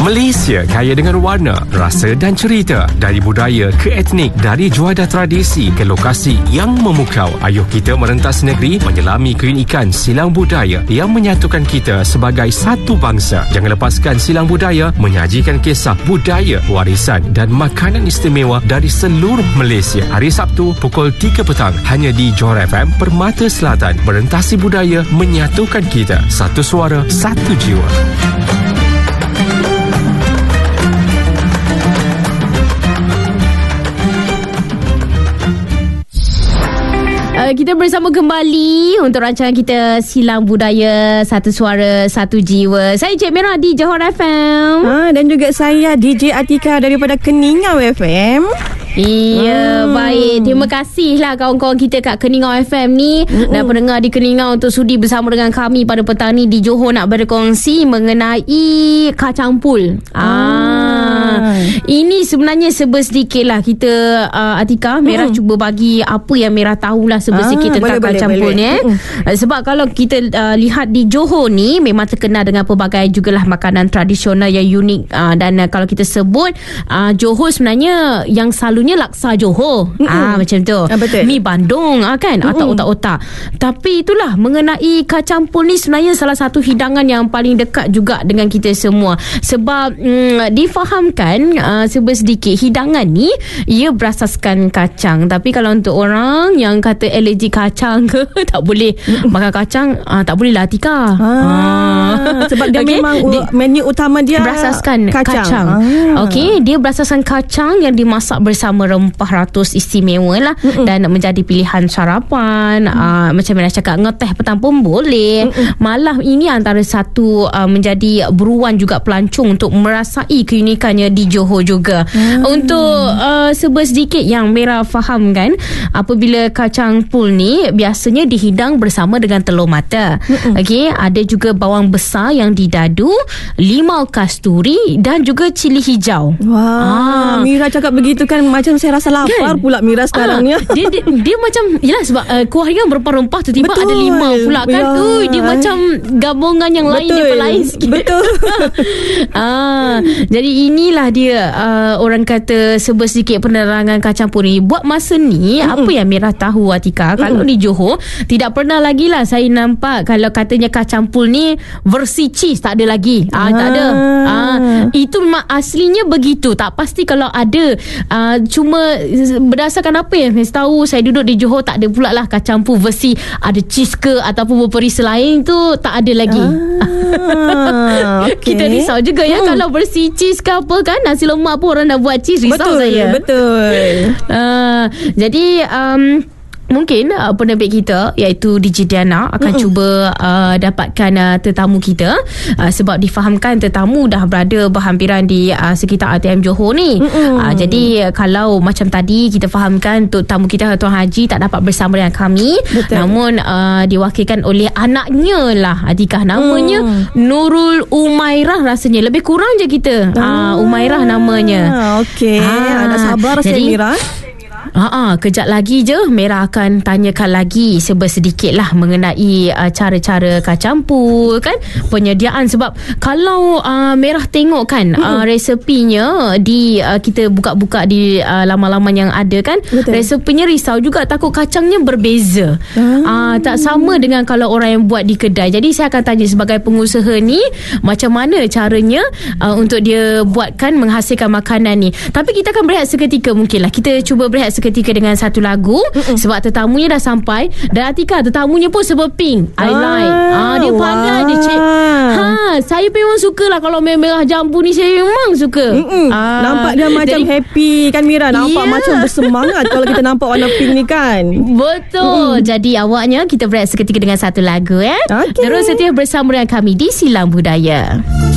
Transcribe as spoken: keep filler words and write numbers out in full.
Malaysia kaya dengan warna, rasa dan cerita. Dari budaya ke etnik, dari juadah tradisi ke lokasi yang memukau. Ayuh kita merentas negeri menyelami keunikan silang budaya yang menyatukan kita sebagai satu bangsa. Jangan lepaskan silang budaya menyajikan kisah budaya, warisan dan makanan istimewa dari seluruh Malaysia. Hari Sabtu pukul tiga petang hanya di Johor F M Permata Selatan. Merentasi budaya menyatukan kita. Satu suara, satu jiwa. Kita bersama kembali untuk rancangan kita Silang Budaya Satu Suara Satu Jiwa. Saya Cik Merah di Johor F M. Ha, dan juga saya D J Atika daripada Keningau F M. Iya, hmm. baik. Terima kasihlah kawan-kawan kita kat Keningau F M ni mm-hmm. dan pendengar di Keningau untuk sudi bersama dengan kami pada petang ni di Johor nak berkongsi mengenai kacang pul. Ah. Ini sebenarnya serba sedikit lah kita uh, Atika, Merah mm. cuba bagi apa yang Merah tahulah serba sedikit ah, tentang boleh, kacang pul ni eh. Mm. Sebab kalau kita uh, lihat di Johor ni memang terkenal dengan pelbagai jugalah makanan tradisional yang unik uh, dan uh, kalau kita sebut uh, Johor sebenarnya yang selalu laksa Johor. Mm-hmm. Ah macam tu. Ah, betul. Mi Bandung ah, kan mm-hmm. atau otak-otak. Tapi itulah mengenai kacang pul ni sebenarnya salah satu hidangan yang paling dekat juga dengan kita semua. Sebab mm, difahamkan uh, serba sedikit hidangan ni ia berasaskan kacang. Tapi kalau untuk orang yang kata alergi kacang ke tak boleh mm-hmm. makan kacang, uh, tak boleh lah Tika. Ah, ah. Sebab dia okay. memang dia, menu utama dia berasaskan kacang. kacang. Ah. Okey, dia berasaskan kacang yang dimasak bersama sama rempah ratus istimewa lah mm-mm. dan menjadi pilihan sarapan mm. uh, macam mana cakap ngeteh petang pun boleh. Mm-mm. Malah ini antara satu uh, menjadi buruan juga pelancong untuk merasai keunikannya di Johor juga. Mm. Untuk uh, serba sedikit yang Merah faham kan, apabila kacang pul ni biasanya dihidang bersama dengan telur mata. Okey, ada juga bawang besar yang didadu, limau kasturi dan juga cili hijau. Wah, ah. Mira cakap begitu kan macam saya rasa lapar kan? Pula Mira sekarang ni. Ah, dia, dia, dia macam yelah sebab uh, kuah dia berempah-rempah tu tiba ada limau pula kan. Ya. Ui, dia macam gabungan yang lain dia lain sikit. Betul. ah, jadi inilah dia uh, orang kata serba sedikit penerangan kacang pul ni. Buat masa ni mm-mm. apa yang Merah tahu Atika, mm-mm. kalau di Johor tidak pernah lagi lah saya nampak kalau katanya kacang pul ni versi cheese tak ada lagi. Ah, ah. tak ada. Ah, itu memang aslinya begitu. Tak pasti kalau ada uh, cuma berdasarkan apa yang saya tahu, saya duduk di Johor tak ada pula lah kacang pul versi ada cheese ke ataupun berperisa lain tu tak ada lagi. Ah, okay. Kita risau juga ya hmm. kalau versi cheese ke apa kan, nasi lemak pun orang dah buat cheese, risau betul, saya. Betul. Uh, jadi um, mungkin uh, penerbit kita iaitu D J Diana akan mm-hmm. cuba uh, dapatkan uh, tetamu kita uh, sebab difahamkan tetamu dah berada berhampiran di uh, sekitar A T M Johor ni. Mm-hmm. Uh, jadi uh, kalau macam tadi kita fahamkan untuk tamu kita Tuan Haji tak dapat bersama dengan kami. Betul. Namun uh, diwakilkan oleh anaknya lah Atikah, namanya mm. Nurul Umairah rasanya. Lebih kurang je kita. Ah. Uh, Umairah namanya. Okey. Ah, nak sabar saya Mira. Ha, kejap lagi je Merah akan tanyakan lagi serba sedikit lah mengenai uh, cara-cara kacang pul kan, penyediaan. Sebab kalau uh, Merah tengok kan mm-hmm. uh, resepinya di uh, kita buka-buka di uh, laman-laman yang ada kan. Betul. Resepinya risau juga, takut kacangnya berbeza. ah. uh, Tak sama dengan kalau orang yang buat di kedai. Jadi saya akan tanya sebagai pengusaha ni macam mana caranya uh, untuk dia buatkan menghasilkan makanan ni. Tapi kita akan berehat seketika, mungkin lah kita cuba berehat seketika dengan satu lagu. Mm-mm. Sebab tetamunya dah sampai. Dan Atika, tetamunya pun serba pink. I like. Ah, dia pandai, dia cik. Ha, saya memang suka lah kalau merah jambu ni, saya memang suka. Ah, nampak dia macam jadi, happy kan Mira. Nampak yeah. macam bersemangat kalau kita nampak warna pink ni kan. Betul. Mm-mm. Jadi awaknya kita berehat seketika dengan satu lagu ya. Okay. Terus setia bersama dengan kami di Silang Budaya.